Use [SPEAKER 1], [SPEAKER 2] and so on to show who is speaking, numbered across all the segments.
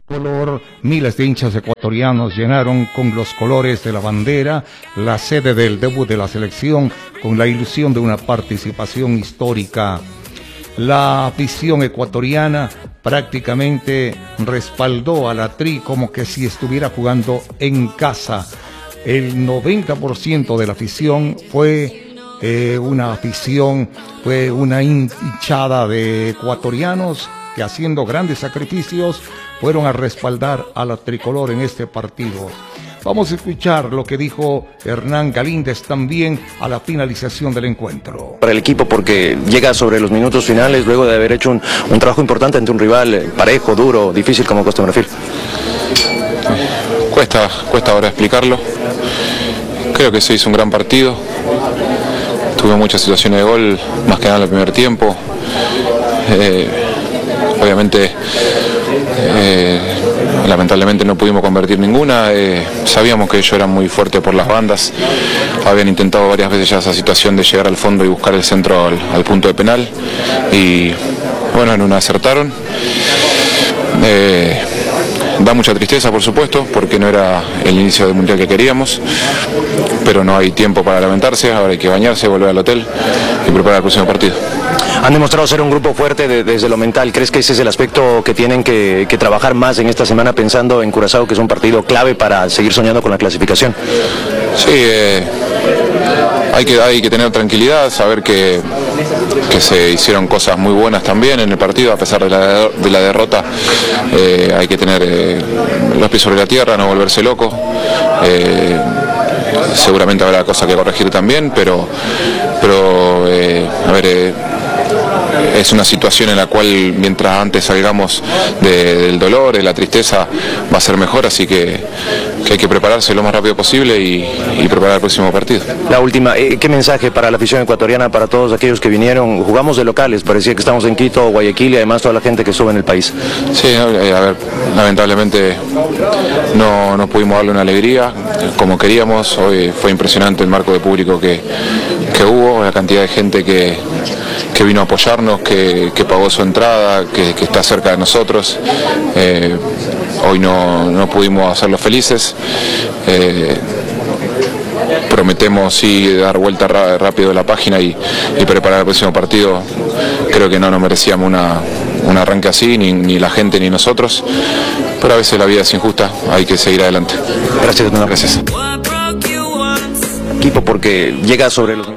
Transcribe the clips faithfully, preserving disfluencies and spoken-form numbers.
[SPEAKER 1] tricolor, miles de hinchas ecuatorianos llenaron con los colores de la bandera la sede del debut de la selección con la ilusión de una participación histórica. La afición ecuatoriana prácticamente respaldó a la Tri como que si estuviera jugando en casa. El noventa por ciento de la afición fue eh, una afición, fue una hinchada de ecuatorianos que haciendo grandes sacrificios fueron a respaldar a la tricolor en este partido. Vamos a escuchar lo que dijo Hernán Galíndez también a la finalización del encuentro.
[SPEAKER 2] Para el equipo, porque llega sobre los minutos finales luego de haber hecho un, un trabajo importante ante un rival parejo, duro, difícil como Costa de Marfil.
[SPEAKER 3] Cuesta, cuesta ahora explicarlo. Creo que se hizo un gran partido. Tuve muchas situaciones de gol, más que nada en el primer tiempo. Eh, obviamente... Eh, lamentablemente no pudimos convertir ninguna. Eh, sabíamos que ellos eran muy fuertes por las bandas, habían intentado varias veces ya esa situación de llegar al fondo y buscar el centro al, al punto de penal y bueno, en una acertaron. Eh, da mucha tristeza, por supuesto, porque no era el inicio del mundial que queríamos, pero no hay tiempo para lamentarse. Ahora hay que bañarse, volver al hotel y preparar el próximo partido.
[SPEAKER 2] Han demostrado ser un grupo fuerte de, desde lo mental. ¿Crees que ese es el aspecto que tienen que, que trabajar más en esta semana, pensando en Curazao, que es un partido clave para seguir soñando con la clasificación?
[SPEAKER 3] Sí, eh, hay que, hay que tener tranquilidad, saber que, que se hicieron cosas muy buenas también en el partido, a pesar de la, de la derrota. Eh, hay que tener eh, los pies sobre la tierra, no volverse loco. Eh, seguramente habrá cosas que corregir también, pero, pero eh, a ver... Eh, es una situación en la cual mientras antes salgamos de, del dolor, de la tristeza, va a ser mejor, así que, que hay que prepararse lo más rápido posible y, y preparar el próximo partido.
[SPEAKER 2] La última, eh, ¿qué mensaje para la afición ecuatoriana, para todos aquellos que vinieron? Jugamos de locales, parecía que estamos en Quito, Guayaquil y además toda la gente que sube en el país.
[SPEAKER 3] Sí, eh, a ver, lamentablemente no, no pudimos darle una alegría como queríamos. Hoy fue impresionante el marco de público que, que hubo, la cantidad de gente que que vino a apoyarnos, que, que pagó su entrada, que, que está cerca de nosotros. Eh, hoy no, no pudimos hacerlos felices. Eh, prometemos sí dar vuelta rápido a la página y, y preparar el próximo partido. Creo que no nos merecíamos una, un arranque así, ni, ni la gente ni nosotros, pero a veces la vida es injusta, hay que seguir adelante.
[SPEAKER 2] Gracias, no,
[SPEAKER 3] gracias.
[SPEAKER 2] Equipo, porque llega sobre los...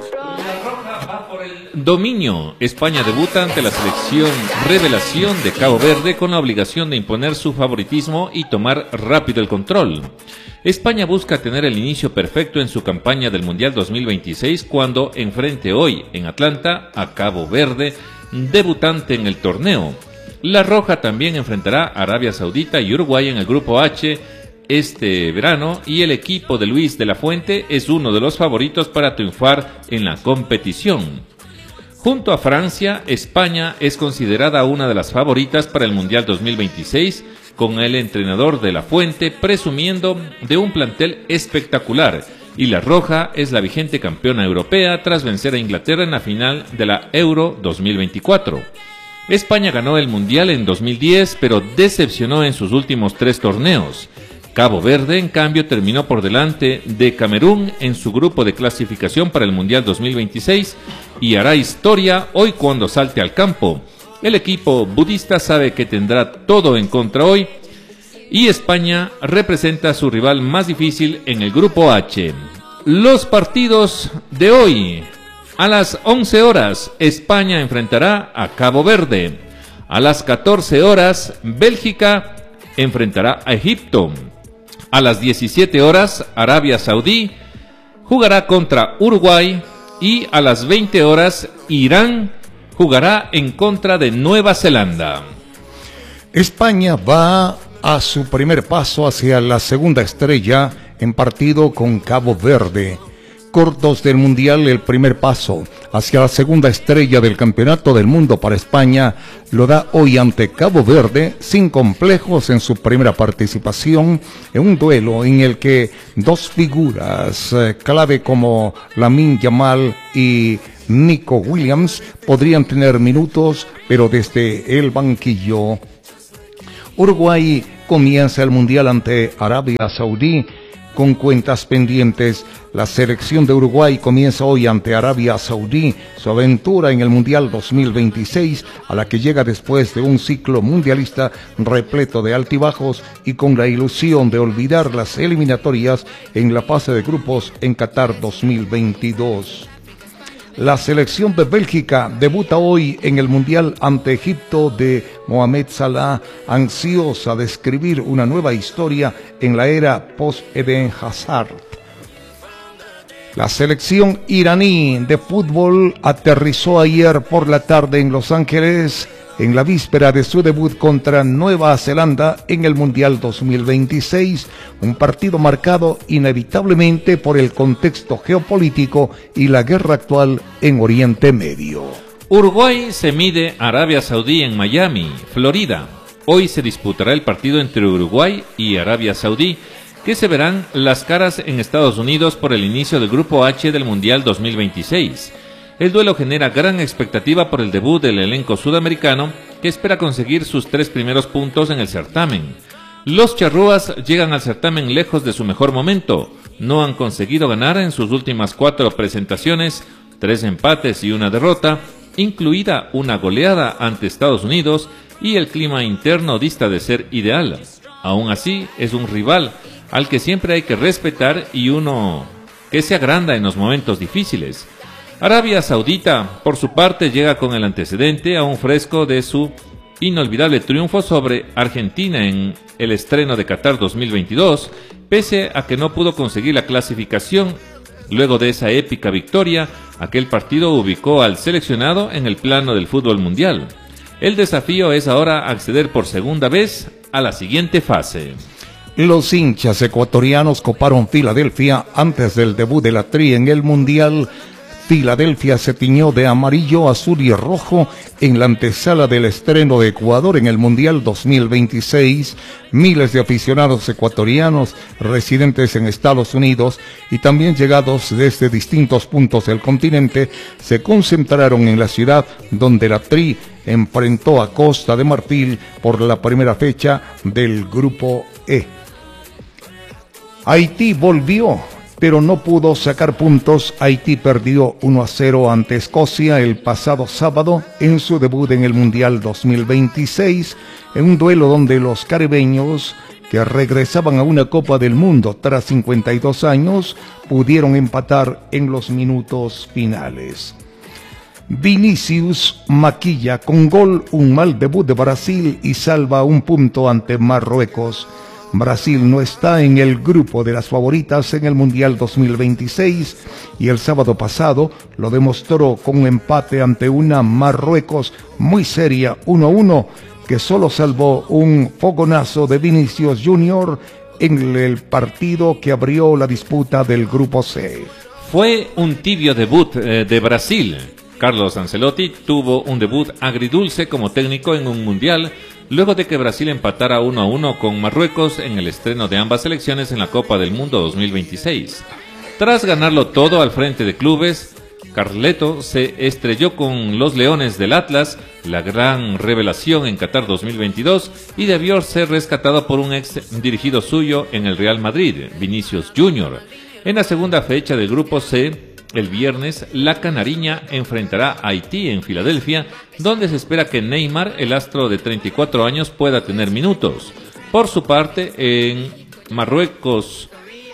[SPEAKER 4] Dominio. España debuta ante la selección revelación de Cabo Verde con la obligación de imponer su favoritismo y tomar rápido el control. España busca tener el inicio perfecto en su campaña del Mundial dos mil veintiséis cuando enfrente hoy en Atlanta a Cabo Verde, debutante en el torneo. La Roja también enfrentará a Arabia Saudita y Uruguay en el Grupo H este verano y el equipo de Luis de la Fuente es uno de los favoritos para triunfar en la competición. Junto a Francia, España es considerada una de las favoritas para el Mundial dos mil veintiséis, con el entrenador de la Fuente presumiendo de un plantel espectacular, y la Roja es la vigente campeona europea tras vencer a Inglaterra en la final de la Euro dos mil veinticuatro. España ganó el Mundial en dos mil diez, pero decepcionó en sus últimos tres torneos. Cabo Verde, en cambio, terminó por delante de Camerún en su grupo de clasificación para el Mundial dos mil veintiséis y hará historia hoy cuando salte al campo. El equipo budista sabe que tendrá todo en contra hoy y España representa a su rival más difícil en el Grupo H. Los partidos de hoy. A las once horas, España enfrentará a Cabo Verde. A las catorce horas, Bélgica enfrentará a Egipto. A las diecisiete horas, Arabia Saudí jugará contra Uruguay y a las veinte horas, Irán jugará en contra de Nueva Zelanda.
[SPEAKER 1] España va a su primer paso hacia la segunda estrella en partido con Cabo Verde. Cortos del Mundial, el primer paso hacia la segunda estrella del Campeonato del Mundo para España lo da hoy ante Cabo Verde, sin complejos en su primera participación en un duelo en el que dos figuras eh, clave como Lamine Yamal y Nico Williams podrían tener minutos, pero desde el banquillo. Uruguay comienza el Mundial ante Arabia Saudí con cuentas pendientes. La selección de Uruguay comienza hoy ante Arabia Saudí su aventura en el Mundial dos mil veintiséis, a la que llega después de un ciclo mundialista repleto de altibajos y con la ilusión de olvidar las eliminatorias en la fase de grupos en Qatar dos mil veintidós. La selección de Bélgica debuta hoy en el Mundial ante Egipto de Mohamed Salah, ansiosa de escribir una nueva historia en la era post-Eden Hazard. La selección iraní de fútbol aterrizó ayer por la tarde en Los Ángeles en la víspera de su debut contra Nueva Zelanda en el Mundial dos mil veintiséis, un partido marcado inevitablemente por el contexto geopolítico y la guerra actual en Oriente Medio.
[SPEAKER 4] Uruguay se mide a Arabia Saudí en Miami, Florida. Hoy se disputará el partido entre Uruguay y Arabia Saudí, que se verán las caras en Estados Unidos por el inicio del Grupo H del Mundial dos mil veintiséis. El duelo genera gran expectativa por el debut del elenco sudamericano, que espera conseguir sus tres primeros puntos en el certamen. Los charrúas llegan al certamen lejos de su mejor momento. No han conseguido ganar en sus últimas cuatro presentaciones, tres empates y una derrota, incluida una goleada ante Estados Unidos, y el clima interno dista de ser ideal. Aún así, es un rival al que siempre hay que respetar y uno que se agranda en los momentos difíciles. Arabia Saudita, por su parte, llega con el antecedente aún fresco de su inolvidable triunfo sobre Argentina en el estreno de Qatar dos mil veintidós, pese a que no pudo conseguir la clasificación. Luego de esa épica victoria, aquel partido ubicó al seleccionado en el plano del fútbol mundial. El desafío es ahora acceder por segunda vez a la siguiente fase.
[SPEAKER 1] Los hinchas ecuatorianos coparon Filadelfia antes del debut de la Tri en el Mundial. Filadelfia se tiñó de amarillo, azul y rojo en la antesala del estreno de Ecuador en el Mundial dos mil veintiséis. Miles de aficionados ecuatorianos residentes en Estados Unidos y también llegados desde distintos puntos del continente se concentraron en la ciudad donde la Tri enfrentó a Costa de Marfil por la primera fecha del Grupo E. Haití volvió, pero no pudo sacar puntos. Haití perdió uno a cero ante Escocia el pasado sábado en su debut en el Mundial dos mil veintiséis, en un duelo donde los caribeños, que regresaban a una Copa del Mundo tras cincuenta y dos años, pudieron empatar en los minutos finales. Vinicius maquilla con gol un mal debut de Brasil y salva un punto ante Marruecos. Brasil no está en el grupo de las favoritas en el Mundial dos mil veintiséis y el sábado pasado lo demostró con un empate ante una Marruecos muy seria, uno a uno, que solo salvó un fogonazo de Vinicius Junior en el partido que abrió la disputa del Grupo C.
[SPEAKER 4] Fue un tibio debut eh, de Brasil. Carlos Ancelotti tuvo un debut agridulce como técnico en un Mundial, luego de que Brasil empatara uno a uno con Marruecos en el estreno de ambas selecciones en la Copa del Mundo dos mil veintiséis. Tras ganarlo todo al frente de clubes, Carleto se estrelló con los Leones del Atlas, la gran revelación en Qatar dos mil veintidós, y debió ser rescatado por un ex dirigido suyo en el Real Madrid, Vinicius Junior. En la segunda fecha del Grupo C, el viernes, la Canariña enfrentará a Haití en Filadelfia, donde se espera que Neymar, el astro de treinta y cuatro años, pueda tener minutos. Por su parte, en Marruecos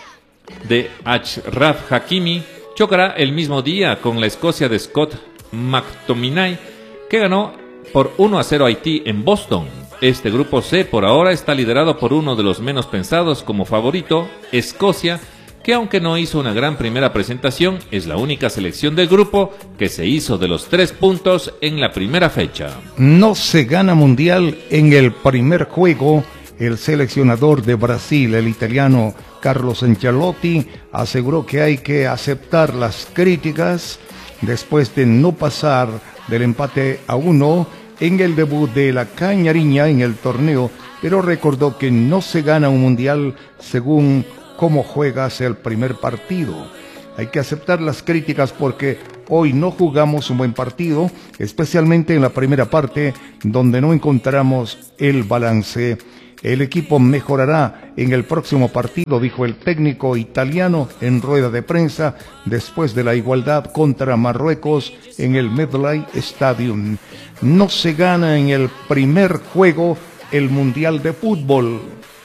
[SPEAKER 4] de Achraf Hakimi chocará el mismo día con la Escocia de Scott McTominay, que ganó por uno a cero a Haití en Boston. Este Grupo C por ahora está liderado por uno de los menos pensados como favorito, Escocia, que aunque no hizo una gran primera presentación, es la única selección del grupo que se hizo de los tres puntos en la primera fecha.
[SPEAKER 1] No se gana mundial en el primer juego. El seleccionador de Brasil, el italiano Carlos Ancelotti, aseguró que hay que aceptar las críticas después de no pasar del empate a uno en el debut de la Cañariña en el torneo, pero recordó que no se gana un mundial según cómo juegas el primer partido. Hay que aceptar las críticas porque hoy no jugamos un buen partido, especialmente en la primera parte, donde no encontramos el balance. El equipo mejorará en el próximo partido, dijo el técnico italiano en rueda de prensa después de la igualdad contra Marruecos en el MetLife Stadium. No se gana en el primer juego el Mundial de Fútbol.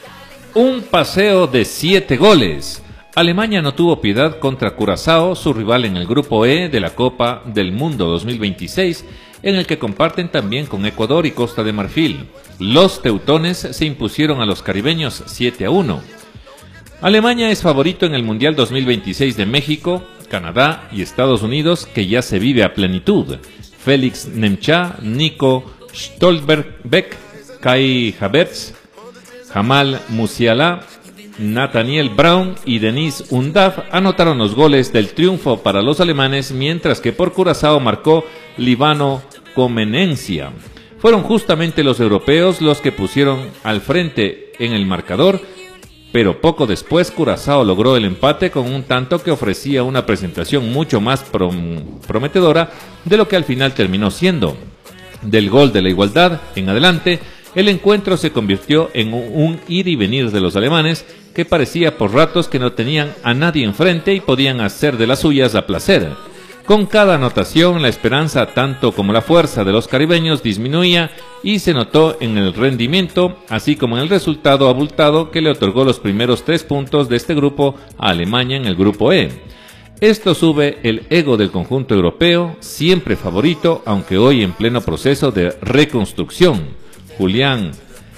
[SPEAKER 4] Un paseo de siete goles. Alemania no tuvo piedad contra Curazao, su rival en el Grupo E de la Copa del Mundo dos mil veintiséis, en el que comparten también con Ecuador y Costa de Marfil. Los teutones se impusieron a los caribeños siete a uno. Alemania es favorito en el Mundial dos mil veintiséis de México, Canadá y Estados Unidos, que ya se vive a plenitud. Félix Nemcha, Nico Stolberbeck, Kai Havertz, Jamal Musiala, Nathaniel Brown y Denis Undav anotaron los goles del triunfo para los alemanes, mientras que por Curazao marcó Líbano Comenencia. Fueron justamente los europeos los que pusieron al frente en el marcador, pero poco después Curazao logró el empate con un tanto que ofrecía una presentación mucho más prom- prometedora de lo que al final terminó siendo. Del gol de la igualdad en adelante, el encuentro se convirtió en un ir y venir de los alemanes, que parecía por ratos que no tenían a nadie enfrente y podían hacer de las suyas a placer. Con cada anotación, la esperanza tanto como la fuerza de los caribeños disminuía y se notó en el rendimiento, así como en el resultado abultado que le otorgó los primeros tres puntos de este grupo a Alemania en el Grupo E. Esto sube el ego del conjunto europeo, siempre favorito, aunque hoy en pleno proceso de reconstrucción. Julián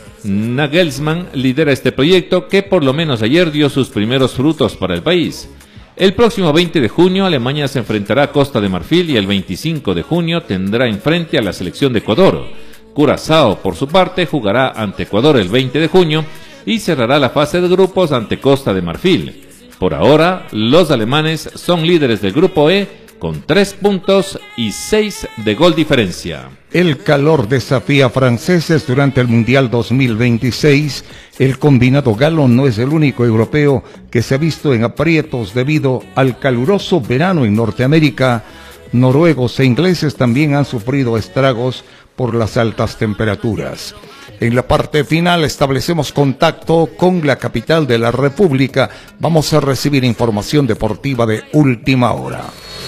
[SPEAKER 4] Nagelsmann lidera este proyecto que por lo menos ayer dio sus primeros frutos para el país. El próximo veinte de junio Alemania se enfrentará a Costa de Marfil y el veinticinco de junio tendrá enfrente a la selección de Ecuador. Curazao, por su parte, jugará ante Ecuador el veinte de junio y cerrará la fase de grupos ante Costa de Marfil. Por ahora, los alemanes son líderes del Grupo E con tres puntos y seis de gol diferencia.
[SPEAKER 1] El calor desafía a franceses durante el Mundial dos mil veintiséis. El combinado galo no es el único europeo que se ha visto en aprietos debido al caluroso verano en Norteamérica. Noruegos e ingleses también han sufrido estragos por las altas temperaturas. En la parte final establecemos contacto con la capital de la República. Vamos a recibir información deportiva de última hora.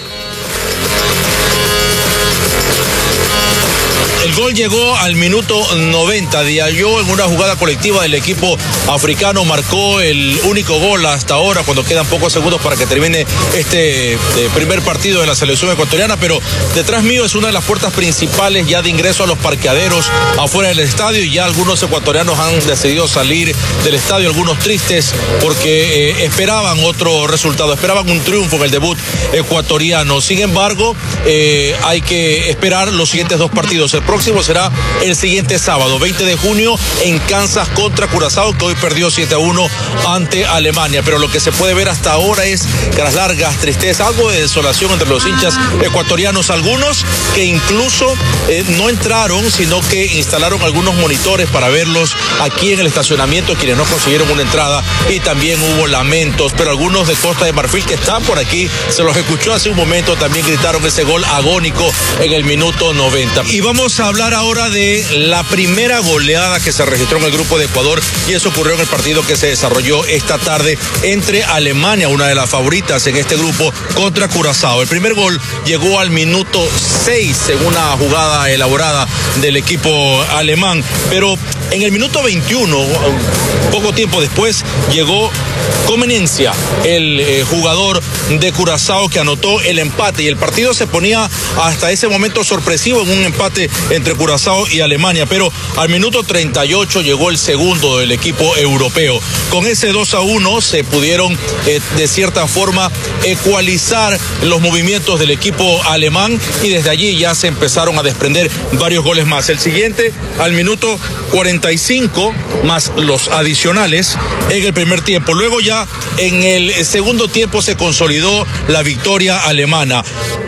[SPEAKER 5] El gol llegó al minuto noventa. Diallo, en una jugada colectiva del equipo africano, marcó el único gol hasta ahora, cuando quedan pocos segundos para que termine este eh, primer partido de la selección ecuatoriana. Pero detrás mío es una de las puertas principales ya de ingreso a los parqueaderos afuera del estadio, y ya algunos ecuatorianos han decidido salir del estadio, algunos tristes porque eh, esperaban otro resultado, esperaban un triunfo en el debut ecuatoriano. Sin embargo, eh, hay que esperar los siguientes dos partidos. El próximo será el siguiente sábado, veinte de junio, en Kansas contra Curazao, que hoy perdió siete a uno ante Alemania. Pero lo que se puede ver hasta ahora es caras largas, tristeza, algo de desolación entre los hinchas ecuatorianos, algunos que incluso eh, no entraron, sino que instalaron algunos monitores para verlos aquí en el estacionamiento, quienes no consiguieron una entrada, y también hubo lamentos. Pero algunos de Costa de Marfil que están por aquí, se los escuchó hace un momento, también gritaron ese gol agónico en el minuto noventa. Y vamos a hablar ahora de la primera goleada que se registró en el grupo de Ecuador, y eso ocurrió en el partido que se desarrolló esta tarde entre Alemania, una de las favoritas en este grupo, contra Curazao. El primer gol llegó al minuto seis en una jugada elaborada del equipo alemán, pero en el minuto veintiuno, poco tiempo después, llegó Comenencia, el eh, jugador de Curazao, que anotó el empate, y el partido se ponía hasta ese momento sorpresivo en un empate entre Curazao y Alemania. Pero al minuto treinta y ocho llegó el segundo del equipo europeo. Con ese dos a uno se pudieron eh, de cierta forma ecualizar los movimientos del equipo alemán, y desde allí ya se empezaron a desprender varios goles más. El siguiente al minuto cuarenta y cinco, más los adicionales en el primer tiempo. Luego ya en el segundo tiempo se consolidó la victoria alemana.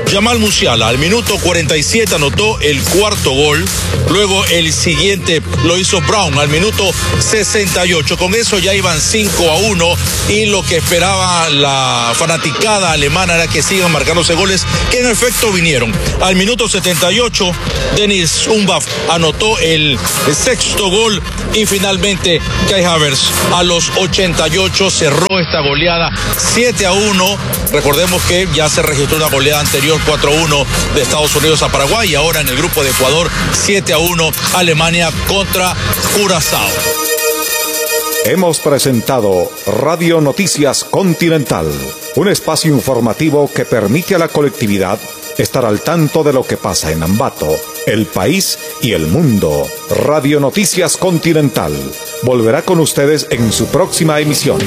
[SPEAKER 5] Yamal Musiala al minuto cuarenta y siete anotó el cuarto gol. Luego el siguiente lo hizo Brown al minuto sesenta y ocho. Con eso ya iban cinco a uno y lo que esperaba la fanaticada alemana era que sigan marcándose goles, que en efecto vinieron. Al minuto setenta y ocho, Dennis Undav anotó el sexto gol y finalmente Kai Havertz a los ochenta y ocho cerró esta goleada siete a uno. Recordemos que ya se registró una goleada anterior cuatro a uno de Estados Unidos a Paraguay y ahora en el grupo de Ecuador siete a uno Alemania contra Curazao.
[SPEAKER 6] Hemos presentado Radio Noticias Continental, un espacio informativo que permite a la colectividad estar al tanto de lo que pasa en Ambato, el país y el mundo. Radio Noticias Continental volverá con ustedes en su próxima emisión.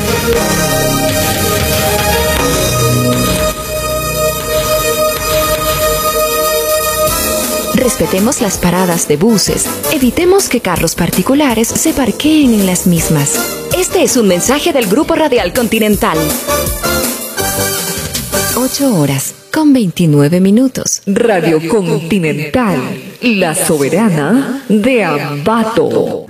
[SPEAKER 7] Respetemos las paradas de buses. Evitemos que carros particulares se parqueen en las mismas. Este es un mensaje del Grupo Radial Continental. ocho horas con veintinueve minutos. Radio Continental, la soberana de Ambato.